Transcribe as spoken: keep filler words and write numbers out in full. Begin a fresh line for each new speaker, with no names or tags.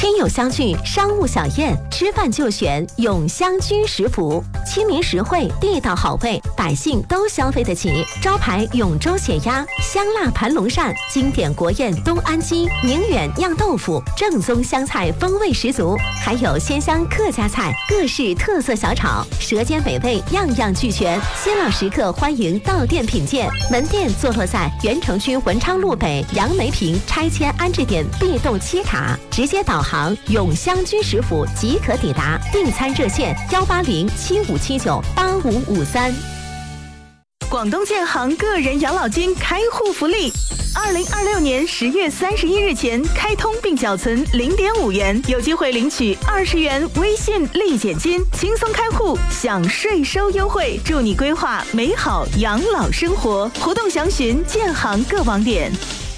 亲友相聚，商务小宴，吃饭就选永香居食府，亲民实惠，地道好味，百姓都消费得起。招牌永州血鸭、香辣盘龙鳝，经典国宴东安鸡、宁远酿豆腐，正宗湘菜风味十足，还有鲜香客家菜，各式特色小炒，舌尖美味样样俱全。新老食客欢迎到店品鉴。门店坐落在原城区文昌路北杨梅坪拆迁安置点 B 栋七卡，直接导航永香居食府即可抵达。订餐热线幺八零七五七九八五五三。
广东建行个人养老金开户福利，二零二六年十月三十一日前开通并缴存零点五元，有机会领取二十元微信立减金，轻松开户享税收优惠，祝你规划美好养老生活。活动详询建行各网点。